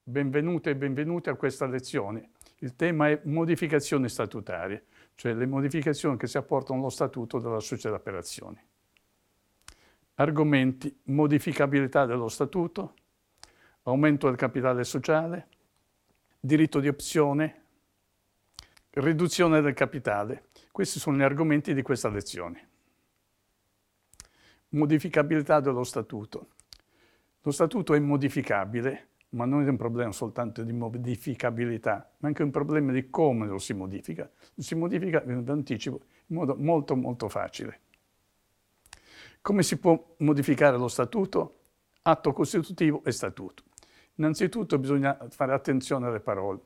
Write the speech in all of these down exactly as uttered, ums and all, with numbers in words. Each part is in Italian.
Benvenute e benvenuti a questa lezione. Il tema è modificazioni statutarie, cioè le modificazioni che si apportano allo statuto della società per azioni. Argomenti: modificabilità dello statuto, aumento del capitale sociale, diritto di opzione, riduzione del capitale. Questi sono gli argomenti di questa lezione. Modificabilità dello statuto. Lo statuto è modificabile, ma non è un problema soltanto di modificabilità, ma anche un problema di come lo si modifica. Lo si modifica, vi anticipo, in modo molto molto facile. Come si può modificare lo statuto? Atto costitutivo e statuto. Innanzitutto bisogna fare attenzione alle parole.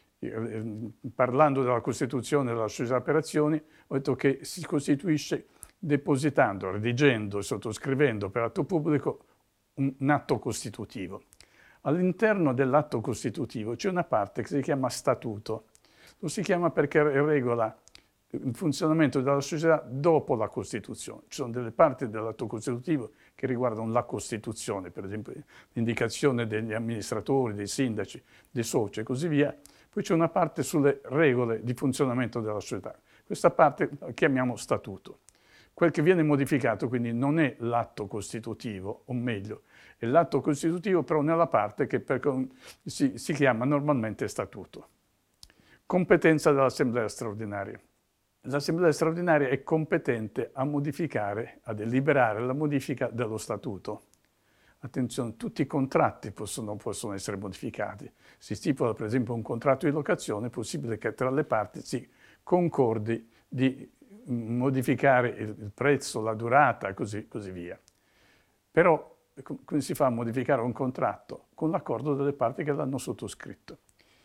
Parlando della Costituzione della società per azioni, ho detto che si costituisce depositando, redigendo e sottoscrivendo per atto pubblico un, un atto costitutivo. All'interno dell'atto costitutivo c'è una parte che si chiama statuto. Lo si chiama perché regola il funzionamento della società dopo la Costituzione. Ci sono delle parti dell'atto costitutivo che riguardano la Costituzione, per esempio l'indicazione degli amministratori, dei sindaci, dei soci e così via. Poi c'è una parte sulle regole di funzionamento della società. Questa parte la chiamiamo statuto. Quel che viene modificato quindi non è l'atto costitutivo, o meglio, è l'atto costitutivo però nella parte che per, si, si chiama normalmente statuto. Competenza dell'Assemblea straordinaria. L'Assemblea straordinaria è competente a modificare, a deliberare la modifica dello statuto. Attenzione, tutti i contratti possono, possono essere modificati. Si stipula per esempio un contratto di locazione, è possibile che tra le parti si concordi di modificare il prezzo, la durata e così, così via. Però come si fa a modificare un contratto? Con l'accordo delle parti che l'hanno sottoscritto.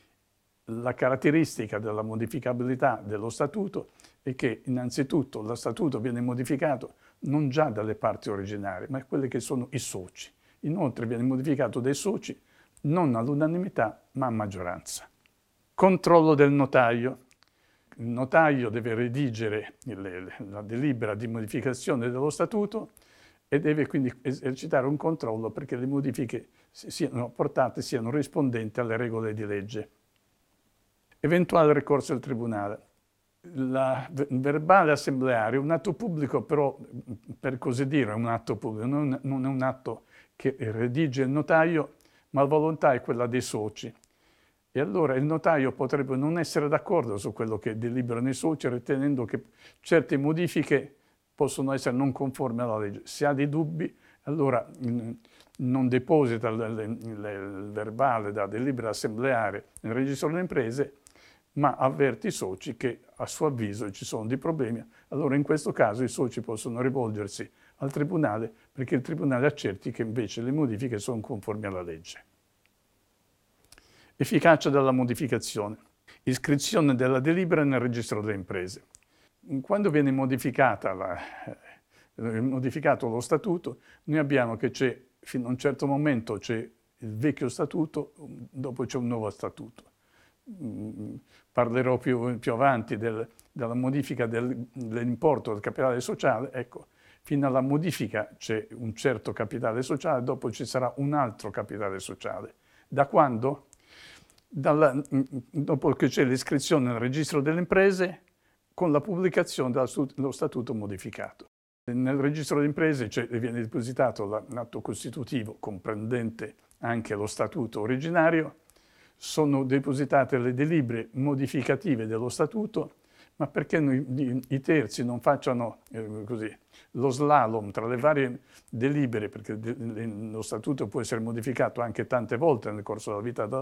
La caratteristica della modificabilità dello statuto è che innanzitutto lo statuto viene modificato non già dalle parti originarie, ma quelle che sono i soci. Inoltre viene modificato dai soci non all'unanimità, ma a maggioranza. Controllo del notaio. Il notaio deve redigere la delibera di modificazione dello statuto e deve quindi esercitare un controllo perché le modifiche siano apportate, siano rispondenti alle regole di legge. Eventuale ricorso al tribunale. La verbale assembleare è un atto pubblico, però per così dire è un atto pubblico, non, non è un atto che redige il notaio, ma la volontà è quella dei soci. E allora il notaio potrebbe non essere d'accordo su quello che deliberano i soci, ritenendo che certe modifiche possono essere non conformi alla legge. Se ha dei dubbi, allora non deposita il, il, il verbale da delibera assembleare nel registro delle imprese, ma avverte i soci che a suo avviso ci sono dei problemi. Allora in questo caso i soci possono rivolgersi al tribunale perché il tribunale accerti che invece le modifiche sono conformi alla legge. Efficacia della modificazione. Iscrizione della delibera nel registro delle imprese. Quando viene modificata la, eh, modificato lo statuto, noi abbiamo che c'è, fino a un certo momento c'è il vecchio statuto, dopo c'è un nuovo statuto. Parlerò più, più avanti del, della modifica del, dell'importo del capitale sociale. Ecco, fino alla modifica c'è un certo capitale sociale, dopo ci sarà un altro capitale sociale. Da quando? Dalla, dopo che c'è l'iscrizione nel registro delle imprese con la pubblicazione dello statuto modificato. Nel registro delle imprese viene depositato l'atto costitutivo comprendente anche lo statuto originario, sono depositate le delibere modificative dello statuto, ma perché noi, i terzi non facciano eh, così, lo slalom tra le varie delibere, perché lo statuto può essere modificato anche tante volte nel corso della vita della